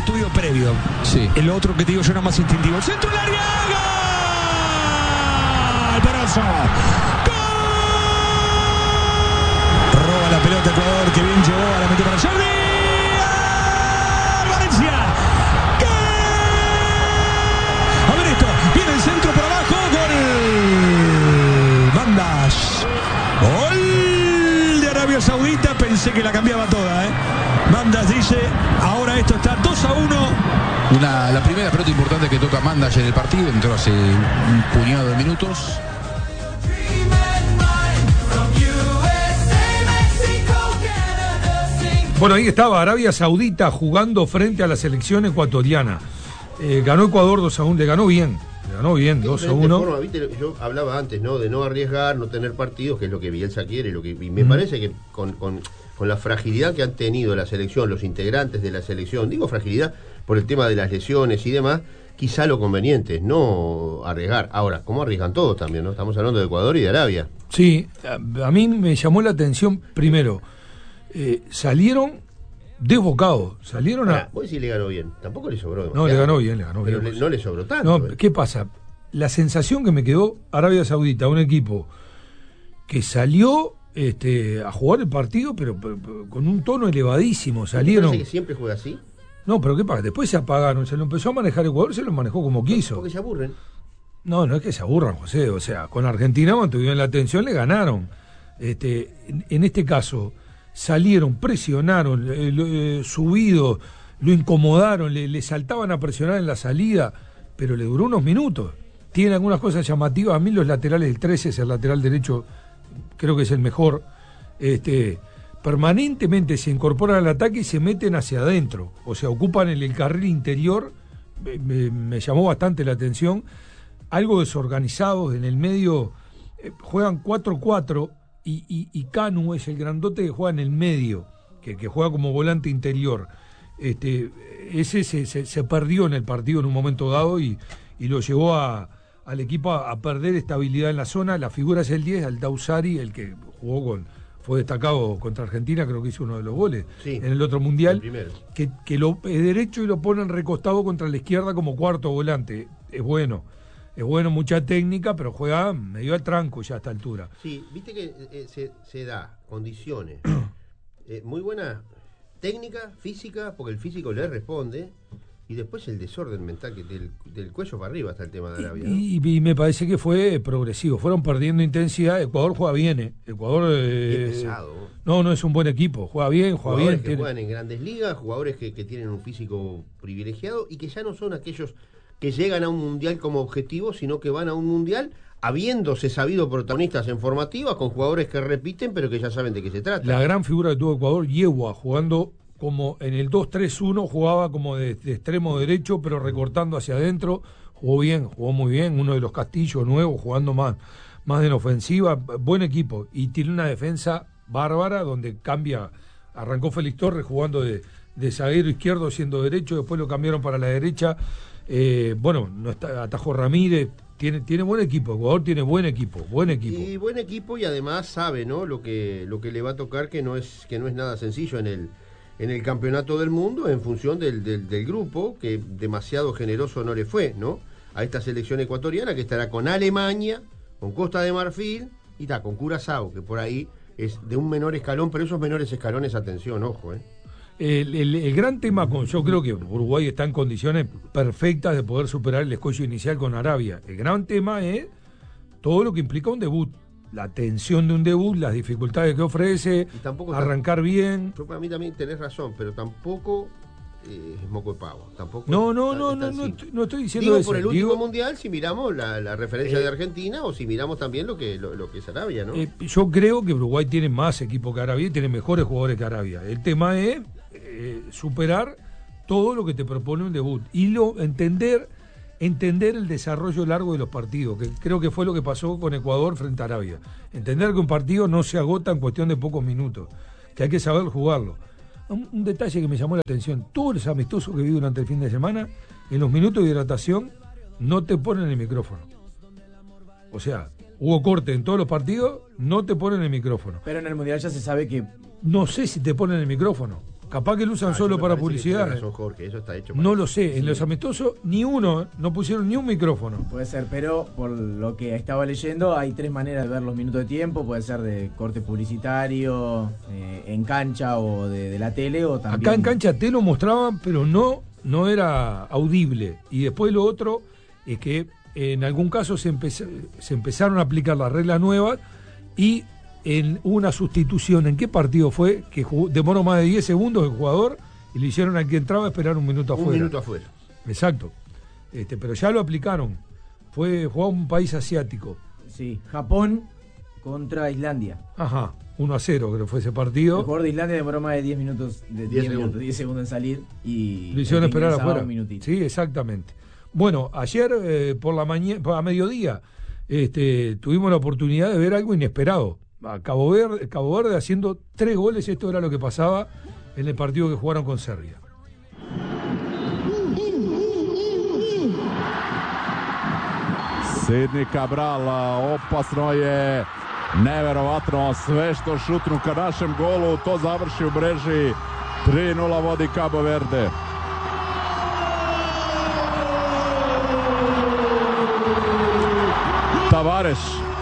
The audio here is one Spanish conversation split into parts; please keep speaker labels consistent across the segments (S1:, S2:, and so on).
S1: estudio previo.
S2: Sí.
S1: El otro que te digo yo era más instintivo. ¡Centro del área! ¡Gol! ¡Peroso! ¡Gol! Roba la pelota Ecuador, que bien llegó a la meta para Jordi. ¡Valencia! ¡Gol! A ver esto. Viene el centro por abajo. ¡Gol! Mandas. ¡Gol de Arabia Saudita! Pensé que la cambiaba toda, Mandas dice, ahora esto está 2-1.
S2: La primera pelota importante que toca Mandas en el partido, entró hace un puñado de minutos.
S3: Bueno, ahí estaba Arabia Saudita jugando frente a la selección ecuatoriana. Ganó Ecuador 2-1, le ganó bien 2-1.
S4: ¿Viste? Yo hablaba antes, ¿no? De no arriesgar, no tener partidos, que es lo que Bielsa quiere, y me parece que con la fragilidad que han tenido la selección, los integrantes de la selección, digo fragilidad por el tema de las lesiones y demás, quizá lo conveniente es no arriesgar. Ahora, ¿cómo arriesgan todos también, no? Estamos hablando de Ecuador y de Arabia.
S3: Sí, a mí me llamó la atención primero, salieron desbocados, salieron a...
S4: Vos decís le ganó bien, tampoco le sobró demasiado.
S3: No, le ganó bien.
S4: Pero no le sobró tanto.
S3: No, ¿qué pasa? La sensación que me quedó Arabia Saudita, un equipo que salió a jugar el partido, pero con un tono elevadísimo, salieron...
S4: ¿Parece que siempre juega así?
S3: No, pero ¿qué pasa? Después se apagaron, se lo empezó a manejar Ecuador, se lo manejó como quiso.
S4: Porque se aburren.
S3: No es que se aburran, José, o sea, con Argentina mantuvieron la atención, le ganaron. En este caso, salieron, presionaron, subidos, lo incomodaron, le saltaban a presionar en la salida, pero le duró unos minutos. Tiene algunas cosas llamativas, a mí los laterales del 13 es el lateral derecho, creo que es el mejor, permanentemente se incorporan al ataque y se meten hacia adentro, o sea, ocupan el carril interior, me llamó bastante la atención, algo desorganizados en el medio, juegan 4-4 y Canu es el grandote que juega en el medio, que juega como volante interior. Ese se perdió en el partido en un momento dado y lo llevó al equipo a perder estabilidad en la zona. La figura es el 10, Aldausari, el que fue destacado contra Argentina, creo que hizo uno de los goles en el otro mundial, que lo es derecho y lo ponen recostado contra la izquierda como cuarto volante. Es bueno, mucha técnica, pero juega medio al tranco ya a esta altura.
S4: Sí, viste que se da condiciones muy buena técnica, física, porque el físico le responde, y después el desorden mental que del cuello para arriba está el tema de Arabia, ¿no?
S3: Y me parece que fue progresivo, fueron perdiendo intensidad. Ecuador juega bien, Ecuador
S4: es pesado.
S3: No es un buen equipo, juega bien,
S4: jugadores que juegan en grandes ligas, jugadores que tienen un físico privilegiado y que ya no son aquellos que llegan a un mundial como objetivo, sino que van a un mundial habiéndose sabido protagonistas en formativas, con jugadores que repiten, pero que ya saben de qué se trata.
S3: La gran figura que tuvo Ecuador, Yehua, jugando como en el 2-3-1, jugaba como de extremo derecho, pero recortando hacia adentro, jugó muy bien, uno de los Castillos nuevos, jugando más en ofensiva, buen equipo, y tiene una defensa bárbara, donde arrancó Félix Torres jugando de zaguero izquierdo siendo derecho, después lo cambiaron para la derecha, no está, atajó Ramírez. Tiene buen equipo, Ecuador tiene buen equipo.
S4: Y buen equipo, y además sabe, ¿no? Lo que le va a tocar, que no es nada sencillo en el campeonato del mundo, en función del grupo, que demasiado generoso no le fue, ¿no? A esta selección ecuatoriana, que estará con Alemania, con Costa de Marfil, y con Curazao, que por ahí es de un menor escalón, pero esos menores escalones, atención, ojo,
S3: El gran tema, yo creo que Uruguay está en condiciones perfectas de poder superar el escollo inicial con Arabia. El gran tema es todo lo que implica un debut, la tensión de un debut, las dificultades que ofrece, arrancar bien.
S4: Yo, para mí también tenés razón, pero tampoco es moco de pavo. Tampoco
S3: no estoy diciendo
S4: eso.
S3: Por
S4: el último mundial, si miramos la referencia de Argentina, o si miramos también lo que es Arabia, ¿no?
S3: Yo creo que Uruguay tiene más equipo que Arabia y tiene mejores jugadores que Arabia. El tema es superar todo lo que te propone un debut y entender el desarrollo largo de los partidos, que creo que fue lo que pasó con Ecuador frente a Arabia. Entender que un partido no se agota en cuestión de pocos minutos, que hay que saber jugarlo. Un detalle que me llamó la atención: todos los amistosos que vi durante el fin de semana, en los minutos de hidratación no te ponen el micrófono. O sea, hubo corte en todos los partidos, no te ponen el micrófono.
S5: Pero en el Mundial ya se sabe que...
S3: No sé si te ponen el micrófono. Capaz que lo usan solo para publicidad.
S4: Razón, Jorge, eso está hecho
S3: no lo sé. En los amistosos, ni uno, no pusieron ni un micrófono.
S5: Puede ser, pero por lo que estaba leyendo, hay 3 maneras de ver los minutos de tiempo. Puede ser de corte publicitario, en cancha o de la tele, o también...
S3: Acá en cancha te lo mostraban, pero no era audible. Y después lo otro es que en algún caso se empezaron a aplicar las reglas nuevas y en una sustitución, ¿en qué partido fue? Que demoró más de 10 segundos el jugador y le hicieron al que entraba esperar un minuto afuera.
S4: Un minuto afuera.
S3: Exacto. Pero ya lo aplicaron. Jugó un país asiático.
S5: Sí, Japón contra Islandia.
S3: Ajá, 1-0 creo que fue ese partido.
S5: El jugador de Islandia demoró más de 10 minutos, 10 segundos en salir y
S3: lo hicieron esperar afuera.
S5: Un minutito.
S3: Sí, exactamente. Bueno, ayer por la mañana, a mediodía, tuvimos la oportunidad de ver algo inesperado. A Cabo Verde haciendo 3 goles, esto era lo que pasaba en el partido que jugaron con Serbia.
S6: Sidney Cabral, opasno je, neverovatno, sve što šutnu ka našem golu, to završi u mreži, 3-0 vodi Cabo Verde. Tavares.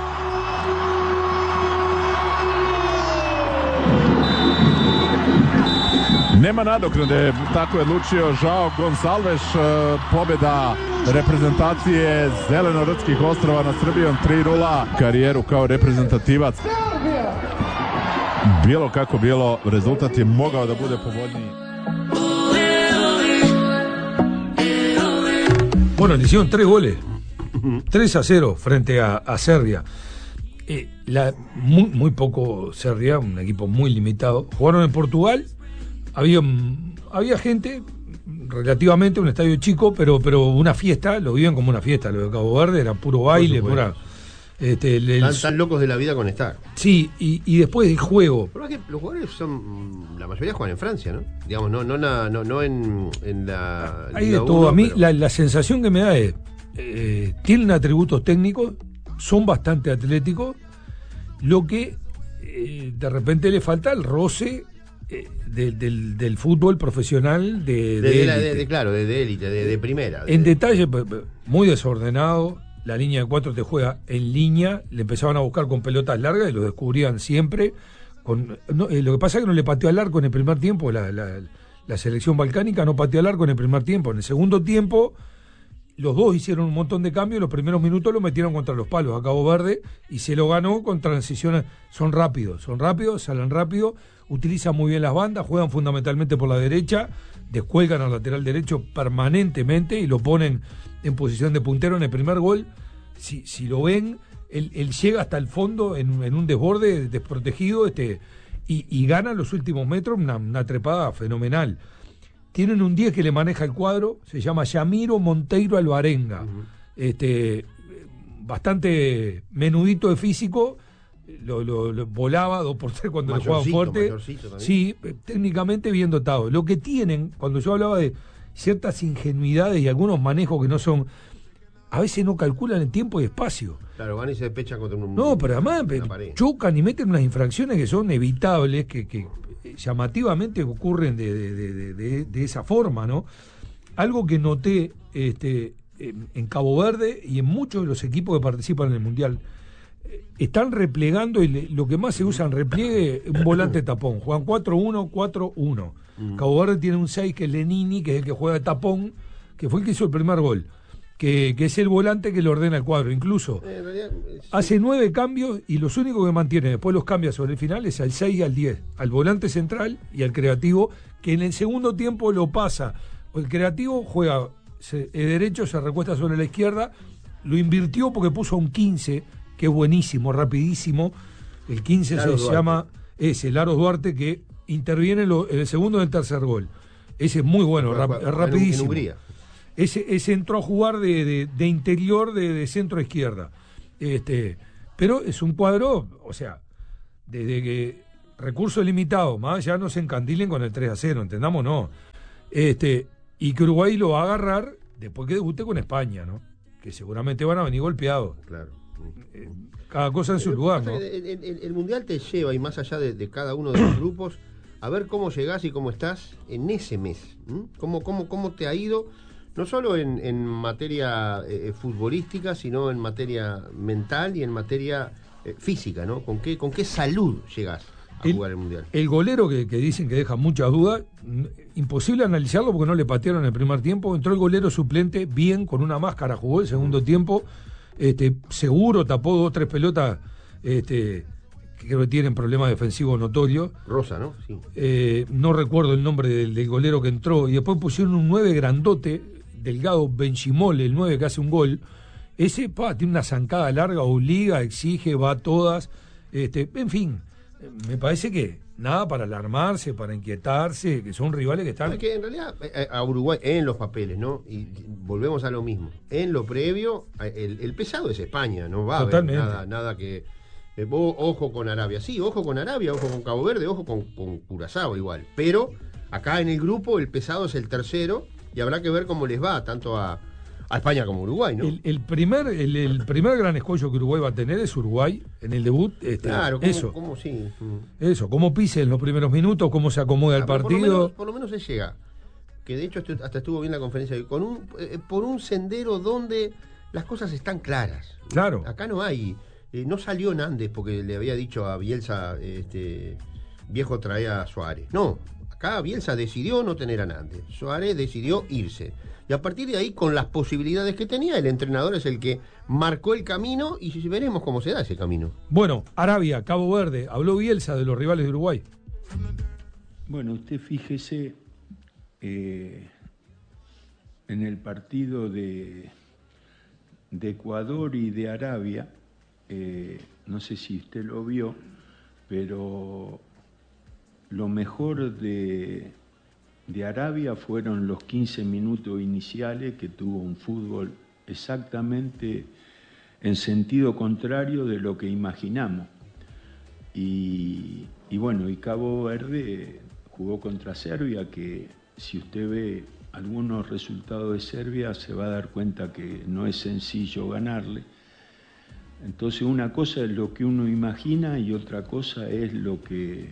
S6: Nema nadoknade, tako je odlučio Joao Gonçalves. Pobjeda reprezentacije Zelenorodskih ostrava nad Srbijom 3-0. Karijeru kao reprezentativac. Bilo kako bilo, rezultat je mogao da bude povoljniji.
S3: Bueno, le hicieron 3 goles. 3-0 frente a Serbia. Muy poco Serbia, un equipo muy limitado. Jugaron en Portugal. Había gente, relativamente, un estadio chico, pero una fiesta, lo viven como una fiesta. Lo de Cabo Verde era puro baile, pura.
S4: Están locos de la vida con estar.
S3: Sí, y después el juego.
S4: Pero es que los jugadores la mayoría juegan en Francia, ¿no? Digamos, no en la.
S3: Hay de todo. A mí la sensación que me da es. Tienen atributos técnicos, son bastante atléticos, lo que de repente le falta el roce del fútbol profesional de
S4: élite, de primera.
S3: En detalle, muy desordenado. La línea de 4 te juega en línea, le empezaban a buscar con pelotas largas y lo descubrían siempre. Lo que pasa es que no le pateó al arco en el primer tiempo, la selección balcánica no pateó al arco en el primer tiempo. En el segundo tiempo, los dos hicieron un montón de cambios, los primeros minutos lo metieron contra los palos a Cabo Verde y se lo ganó con transiciones. Son rápidos, salen rápido, utilizan muy bien las bandas, juegan fundamentalmente por la derecha, descuelgan al lateral derecho permanentemente y lo ponen en posición de puntero. En el primer gol, si lo ven, él llega hasta el fondo en un desborde desprotegido y gana los últimos metros una trepada fenomenal. Tienen un 10 que le maneja el cuadro, se llama Yamiro Monteiro Alvarenga. Bastante menudito de físico, lo volaba 2x3 cuando lo jugaban fuerte. Sí, técnicamente bien dotado. Lo que tienen, cuando yo hablaba de ciertas ingenuidades y algunos manejos que no son, a veces no calculan el tiempo y espacio.
S4: Claro, van y se despechan contra un.
S3: No, pero además chocan y meten unas infracciones que son evitables, que llamativamente ocurren de esa forma, ¿no? Algo que noté en Cabo Verde y en muchos de los equipos que participan en el Mundial, están replegando, y lo que más se usa en repliegue, un volante tapón. Juegan 4-1, 4-1. Cabo Verde tiene un 6 que es Lenini, que es el que juega de tapón, que fue el que hizo el primer gol, que es el volante que le ordena el cuadro. Incluso hace 9 cambios y los únicos que mantiene, después los cambia sobre el final, es al 6 y al 10, al volante central y al creativo, que en el segundo tiempo lo pasa. El creativo juega derecho, se recuesta sobre la izquierda, lo invirtió porque puso un 15, que es buenísimo, rapidísimo. El 15 se llama Laros Duarte, que interviene en el segundo y el tercer gol. Ese es muy bueno, es rapidísimo. Ese entró a jugar de interior, de centro izquierda. Pero es un cuadro, o sea, desde que recursos limitados, más ya no se encandilen con el 3-0, entendamos, no. Y que Uruguay lo va a agarrar después que debute con España, ¿no? Que seguramente van a venir golpeados.
S4: Claro.
S3: Cada cosa en su lugar, ¿no?
S4: El Mundial te lleva, y más allá de cada uno de los grupos, a ver cómo llegás y cómo estás en ese mes. ¿Cómo te ha ido? No solo en materia futbolística, sino en materia mental y en materia física, ¿no? ¿Con qué salud llegás a jugar el Mundial?
S3: El golero que dicen que deja muchas dudas, imposible analizarlo porque no le patearon el primer tiempo. Entró el golero suplente bien, con una máscara, jugó el segundo tiempo. Seguro tapó 2 o 3 pelotas. Creo que tienen problemas defensivos notorios.
S4: Rosa, ¿no? Sí.
S3: No recuerdo el nombre del golero que entró. Y después pusieron un 9 grandote, delgado, Benchimol, el 9 que hace un gol. Ese tiene una zancada larga, obliga, exige, va a todas. En fin, me parece que nada para alarmarse, para inquietarse, que son rivales que están...
S4: Es que en realidad a Uruguay, en los papeles, ¿no? Y volvemos a lo mismo. En lo previo, el pesado es España, no va a haber nada que... ojo con Arabia, sí, ojo con Arabia, ojo con Cabo Verde, ojo con Curazao igual. Pero acá en el grupo el pesado es el tercero y habrá que ver cómo les va tanto a España como a Uruguay, ¿no?
S3: El primer gran escollo que Uruguay va a tener es Uruguay en el debut.
S4: Claro, sí.
S3: Eso, cómo pise en los primeros minutos, cómo se acomoda el partido.
S4: Por lo menos él llega, que de hecho hasta estuvo bien la conferencia hoy, por un sendero donde las cosas están claras.
S3: Claro.
S4: Acá no hay... no salió Nández porque le había dicho a Bielsa, viejo trae a Suárez. No, acá Bielsa decidió no tener a Nández. Suárez decidió irse. Y a partir de ahí, con las posibilidades que tenía, el entrenador es el que marcó el camino y veremos cómo se da ese camino.
S3: Bueno, Arabia, Cabo Verde, habló Bielsa de los rivales de Uruguay.
S7: Bueno, usted fíjese en el partido de Ecuador y de Arabia. No sé si usted lo vio, pero lo mejor de Arabia fueron los 15 minutos iniciales, que tuvo un fútbol exactamente en sentido contrario de lo que imaginamos. Y bueno, y Cabo Verde jugó contra Serbia, que si usted ve algunos resultados de Serbia se va a dar cuenta que no es sencillo ganarle. Entonces una cosa es lo que uno imagina y otra cosa es lo que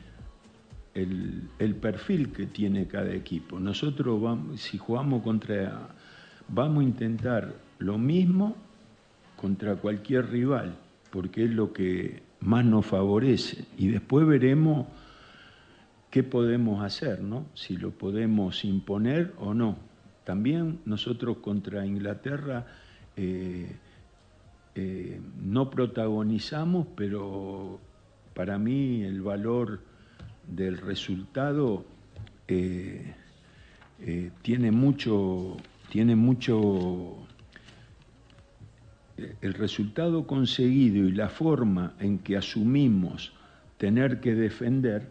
S7: el perfil que tiene cada equipo. Nosotros si jugamos vamos a intentar lo mismo contra cualquier rival, porque es lo que más nos favorece. Y después veremos qué podemos hacer, ¿no? Si lo podemos imponer o no. También nosotros contra Inglaterra no protagonizamos, pero para mí el valor del resultado tiene mucho el resultado conseguido y la forma en que asumimos tener que defender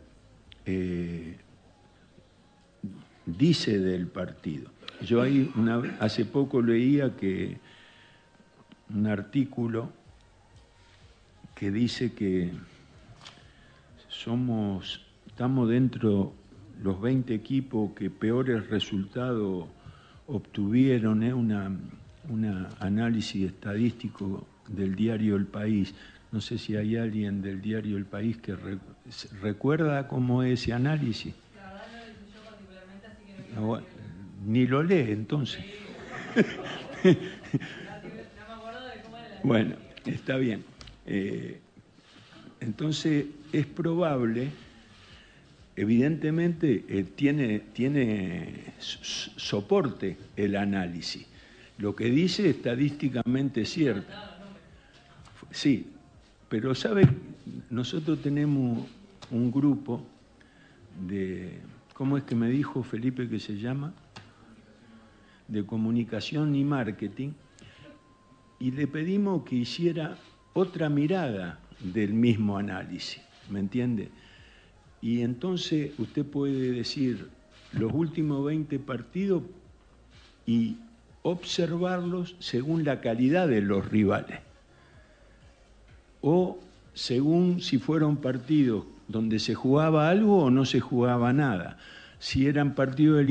S7: dice del partido. Yo hace poco leía que un artículo que dice que estamos dentro los 20 equipos que peores resultados obtuvieron, un análisis estadístico del diario El País. No sé si hay alguien del diario El País que recuerda cómo es ese análisis.
S8: La verdad no lo hice yo particularmente, así que no quiero...
S7: Ni lo lee, entonces. Bueno, está bien. Entonces, es probable, evidentemente, tiene soporte el análisis. Lo que dice estadísticamente es cierto. Sí, pero, ¿sabe? Nosotros tenemos un grupo de... ¿Cómo es que me dijo Felipe que se llama? De comunicación y marketing. Y le pedimos que hiciera otra mirada del mismo análisis, ¿me entiende? Y entonces usted puede decir los últimos 20 partidos y observarlos según la calidad de los rivales. O según si fueron partidos donde se jugaba algo o no se jugaba nada. Si eran partidos